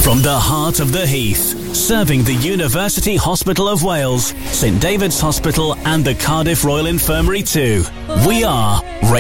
From the heart of the Heath, serving the University Hospital of Wales, St David's Hospital and the Cardiff Royal Infirmary too. We are